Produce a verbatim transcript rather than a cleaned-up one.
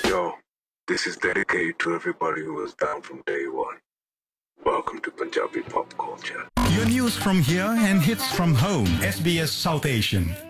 Yo, this is dedicated to everybody who was down from day one. Welcome to Punjabi Pop Culture. Your news from here and hits from home. S B S South Asian.